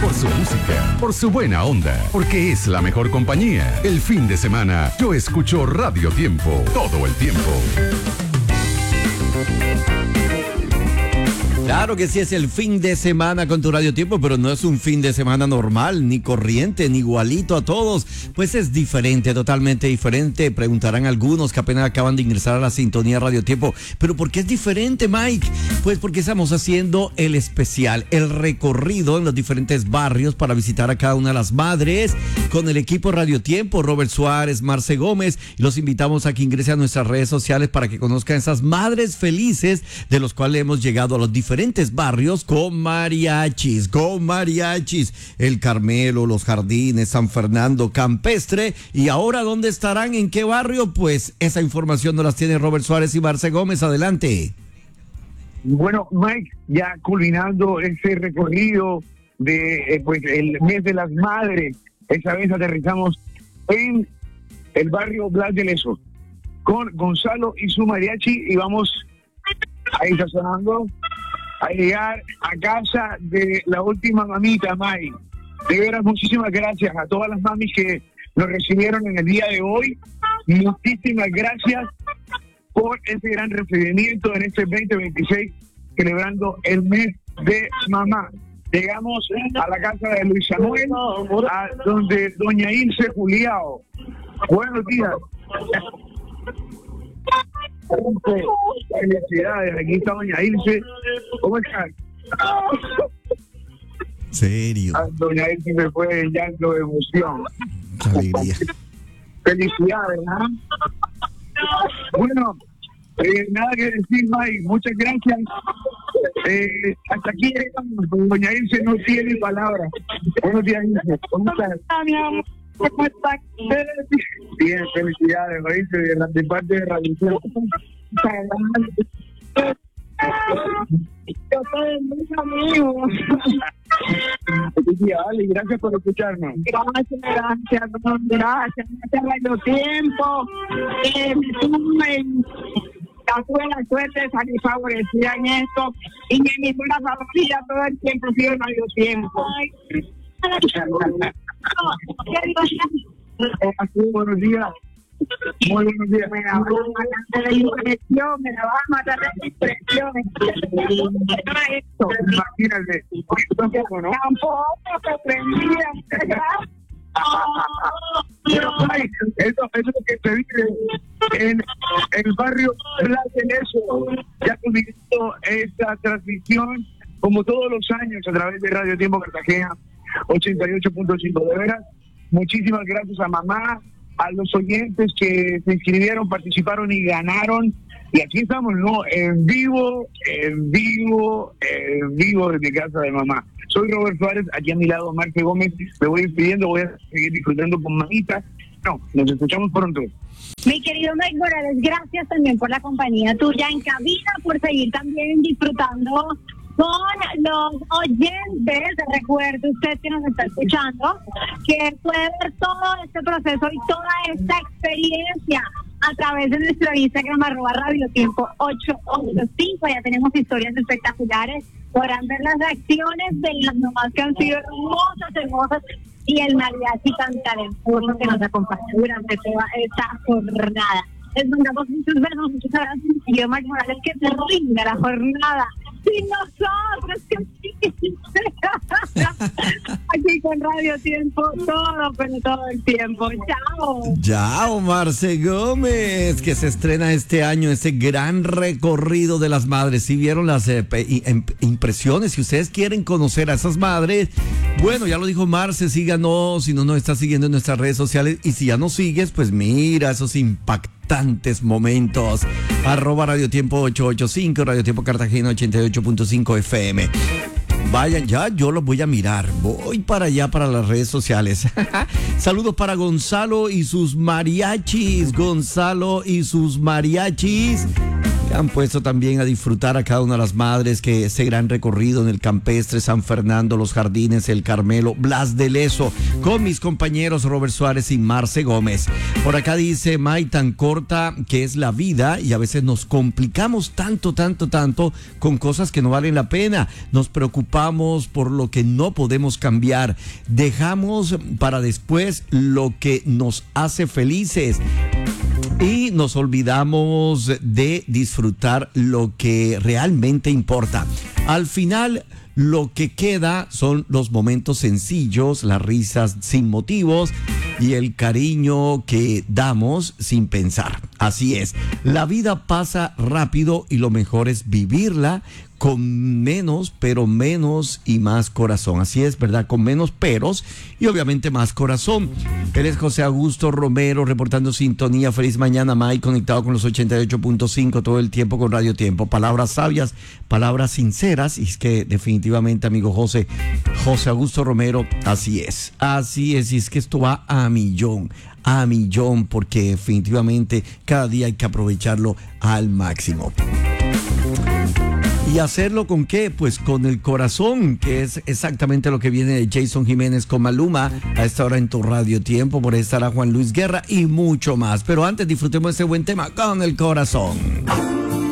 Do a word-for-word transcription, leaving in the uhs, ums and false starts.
por su música, por su buena onda, porque es la mejor compañía. El fin de semana yo escucho Radio Tiempo todo el tiempo. Claro que sí, es el fin de semana con tu Radio Tiempo, pero no es un fin de semana normal, ni corriente, ni igualito a todos. Pues es diferente, totalmente diferente. Preguntarán algunos que apenas acaban de ingresar a la sintonía Radio Tiempo. ¿Pero por qué es diferente, Mike? Pues porque estamos haciendo el especial, el recorrido en los diferentes barrios para visitar a cada una de las madres con el equipo Radio Tiempo, Robert Suárez, Marce Gómez. Y los invitamos a que ingresen a nuestras redes sociales para que conozcan esas madres felices de los cuales hemos llegado a los diferentes diferentes barrios con mariachis, con mariachis, El Carmelo, Los Jardines, San Fernando, Campestre. Y ahora, ¿dónde estarán? ¿En qué barrio? Pues esa información nos las tiene Robert Suárez y Marce Gómez. Adelante. Bueno, Mike, ya culminando ese recorrido de eh, pues el mes de las madres, esa vez aterrizamos en el barrio Blas de Leso con Gonzalo y su mariachi y vamos ahí está sonando a llegar a casa de la última mamita, Mike. De veras, muchísimas gracias a todas las mamis que nos recibieron en el día de hoy. Muchísimas gracias por ese gran recibimiento en este veinte veintiséis, celebrando el mes de mamá. Llegamos a la casa de Luis Samuel, a donde doña Ilse Juliao. Buenos días. Felicidades, aquí está doña Ilse. ¿Cómo estás? ¿Serio? Ah, doña Ilse me fue en llanto de emoción. Qué alegría. Felicidades, ¿ah? Bueno, eh, nada que decir, Mike. Muchas gracias. Eh, hasta aquí llegamos. Doña Ilse no tiene palabras. Buenos días, Ilse. ¿Cómo estás? ¿Cómo estás? Bien, felicidades, Ilse, de, la, de parte de Radio Tiempo. Yo soy muy amigo. Vale, gracias por escucharnos. Gracias, gracias, gracias. Gracias, Radio Tiempo. Eh, me tuve la suerte de salir favorecida en esto. Y mi emisora favorita todo el tiempo ha sido Radio Tiempo. Así, buenos días. Muy buenos días. Me la vas a matar de la impresión, me la vas a matar de la impresión. Imagínate, tampoco, ¿no? Tampoco se prendía. Pero, Mike, eso, eso es lo que se vive en el barrio Blas de Leso. Ya comenzó esta transmisión, como todos los años, a través de Radio Tiempo Cartagena ochenta y ocho punto cinco. De veras, muchísimas gracias a mamá, a los oyentes que se inscribieron, participaron y ganaron. Y aquí estamos, ¿no? En vivo, en vivo, en vivo desde casa de mamá. Soy Robert Suárez, aquí a mi lado Marce Gómez. Me voy despidiendo, voy a seguir disfrutando con mamita. No, nos escuchamos pronto. Mi querido Mike Morales, gracias también por la compañía tuya en cabina, por seguir también disfrutando con los oyentes. Recuerde usted que nos está escuchando que puede ver todo este proceso y toda esta experiencia a través de nuestro Instagram arroba Radio Tiempo ocho ocho cinco. Ya tenemos historias espectaculares. Podrán ver las reacciones de las mamás que han sido hermosas, hermosas, y el mariachi tan talentoso que nos acompaña durante toda esta jornada. Les mandamos muchos besos, muchos abrazos, y yo, Mike Morales, que se rinda la jornada sin nosotros, que sí. Aquí con Radio Tiempo, todo, pero todo el tiempo. Chao. Chao, Marce Gómez, que se estrena este año ese gran recorrido de las madres. Si vieron las eh, impresiones, si ustedes quieren conocer a esas madres, bueno, ya lo dijo Marce, síganos, si no nos está siguiendo en nuestras redes sociales, y si ya nos sigues, pues mira esos impactantes momentos. Arroba Radio Tiempo ocho ocho cinco, Radio Tiempo Cartagena ochenta y ocho punto cinco F M. Vayan ya, yo los voy a mirar. Voy para allá, para las redes sociales. Saludos para Gonzalo y sus mariachis. Gonzalo y sus mariachis. han puesto también a disfrutar a cada una de las madres que ese gran recorrido en el campestre, San Fernando, Los Jardines, El Carmelo, Blas de Lezo, con mis compañeros Robert Suárez y Marce Gómez. Por acá dice May, tan corta que es la vida y a veces nos complicamos tanto, tanto, tanto con cosas que no valen la pena. Nos preocupamos por lo que no podemos cambiar. Dejamos para después lo que nos hace felices. Y nos olvidamos de disfrutar lo que realmente importa. Al final, lo que queda son los momentos sencillos, las risas sin motivos y el cariño que damos sin pensar. Así es, la vida pasa rápido y lo mejor es vivirla con menos, pero menos y más corazón. Así es, ¿verdad? Con menos peros y obviamente más corazón. Él es José Augusto Romero, reportando sintonía. Feliz mañana, Mike, conectado con los ochenta y ocho punto cinco todo el tiempo con Radio Tiempo. Palabras sabias, palabras sinceras. Y es que definitivamente, amigo José, José Augusto Romero, así es. Así es, y es que esto va a millón. A millón, porque definitivamente cada día hay que aprovecharlo al máximo. ¿Y hacerlo con qué? Pues con el corazón, que es exactamente lo que viene de Jason Jiménez con Maluma a esta hora en tu Radio Tiempo. Por ahí estará Juan Luis Guerra y mucho más. Pero antes disfrutemos de este buen tema con el corazón.